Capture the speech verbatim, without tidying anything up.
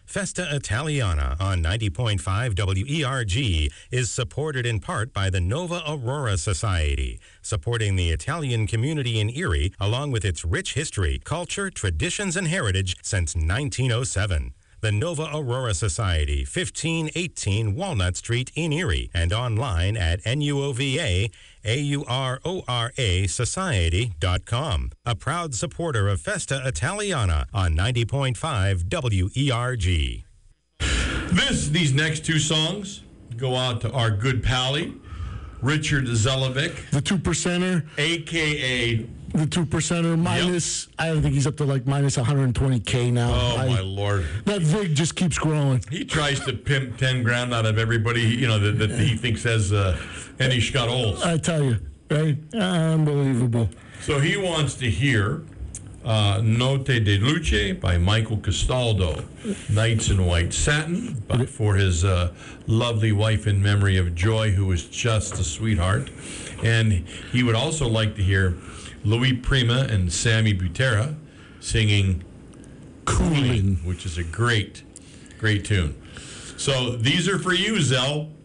Festa Italiana on ninety point five W E R G is supported in part by the Nova Aurora Society, supporting the Italian community in Erie along with its rich history, culture, traditions, and heritage since nineteen oh seven. The Nova Aurora Society, fifteen eighteen Walnut Street in Erie, and online at N U O V A A U R O R A Society dot com. A proud supporter of Festa Italiana on ninety point five W E R G. This, these next two songs go out to our good pally, Richard Zelovic, the two percenter, a k a the two percenter minus, yep. I don't think he's up to like minus one hundred twenty K now. Oh, I, my Lord. That vig just keeps growing. He tries to pimp ten grand out of everybody, you know, that, that he thinks has uh, any scuttles. I tell you, right? Unbelievable. So he wants to hear uh, Notte di Luce by Michael Castaldo, Nights in White Satin, but for his uh, lovely wife in memory of Joy, who was just a sweetheart. And he would also like to hear Louis Prima and Sammy Butera singing Cooling, which is a great, great tune. So these are for you, Zell.